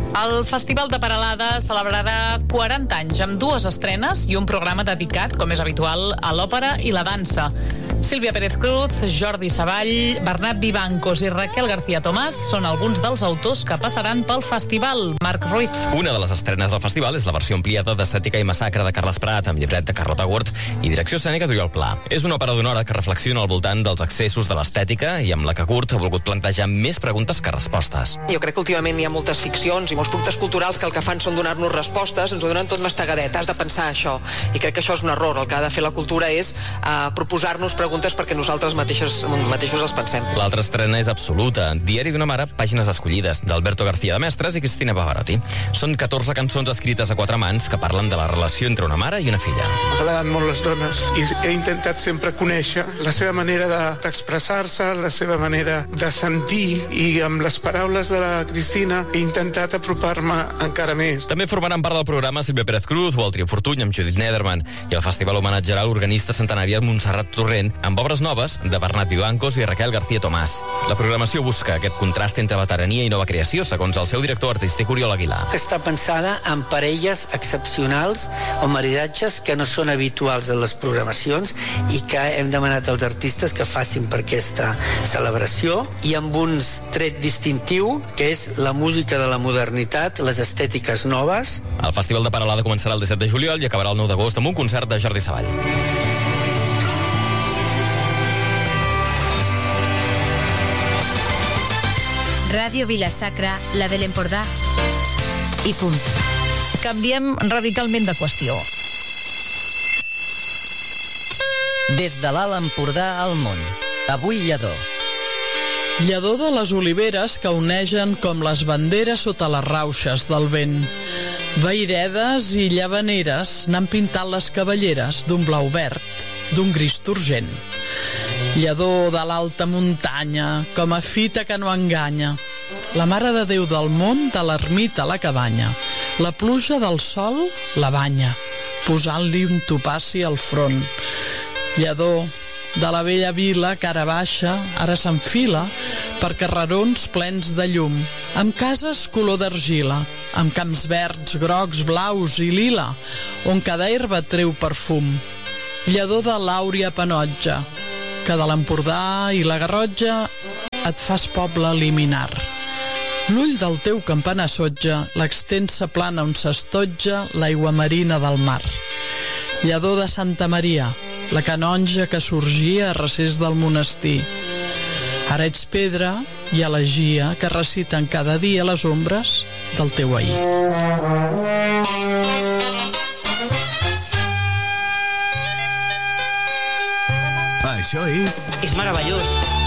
El Festival de Peralada celebrarà 40 anys amb 2 estrenes i un programa dedicat, com és habitual, a l'òpera i la dansa. Sílvia Pérez Cruz, Jordi Savall, Bernat Vivancos i Raquel García Tomàs són alguns dels autors que passaran pel festival. Marc Ruiz. Una de les estrenes del festival és la versió ampliada d'Estètica i Massacre de Carles Prat, amb llibret de Carlota Gurt i direcció escènica d'Oriol Pla. És una òpera d'una hora que reflexiona al voltant dels excessos de l'estètica i amb la que Gurt ha volgut plantejar més preguntes que respostes. Jo crec que últimament hi ha moltes ficcions i molts productes culturals que el que fan són donar-nos respostes, ens ho donen tot mastagadet, has de pensar això. I crec que això és un error. El que ha de fer la cultura és proposar-nos preguntes perquè nosaltres mateixos els pensem. L'altra estrena és absoluta. Diari d'una mare, pàgines escollides, d'Alberto García de Mestres i Cristina Pavarotti. Són 14 cançons escrites a 4 mans que parlen de la relació entre una mare i una filla. M'ha agradat molt les dones i he intentat sempre conèixer la seva manera d'expressar-se, la seva manera de sentir, i amb les paraules de la Cristina he intentat apropar-me encara més. També formaran part del programa Sílvia Pérez Cruz o el Trio Fortuny amb Judith Nederman, i el festival homenatjarà l'organista centenària Montserrat Torrent amb obres noves de Bernat Vivancos i Raquel García Tomàs. La programació busca aquest contrast entre veterania i nova creació, segons el seu director artístic Oriol Aguilar. Que està pensada en parelles excepcionals o maridatges que no són habituals en les programacions i que hem demanat als artistes que facin per aquesta celebració, i amb un tret distintiu que és la música de la modernitat, les estètiques noves. El Festival de Peralada començarà el 17 de juliol i acabarà el 9 d'agost amb un concert de Jordi Savall. Ràdio Vila-sacra, la de l'Empordà i punt. Canviem radicalment de qüestió. Des de l'Alt Empordà al món. Avui lledó. Lledó de les oliveres que onegen com les banderes sota les rauxes del vent. Vairedes i llavaneres n'han pintat les cavalleres d'un blau verd, d'un gris turgent. Lledó de l'alta muntanya, com a fita que no enganya. La Mare de Déu del món, de l'ermita a la cabanya. La pluja del sol la banya, posant-li un topaci al front. Lledó de la vella vila que ara baixa, ara s'enfila per carrerons plens de llum, amb cases color d'argila, amb camps verds, grocs, blaus i lila, on cada herba treu perfum. Lledó de l'àuria panotja, que de l'Empordà i la Garrotja et fas poble liminar. L'ull del teu campanar sotja l'extensa plana on s'estotja l'aigua marina del mar. Lledó de Santa Maria, la canonja que sorgia a recés del monestir. Ara ets pedra i elegia que reciten cada dia les ombres del teu ahir. Això és... És meravellós.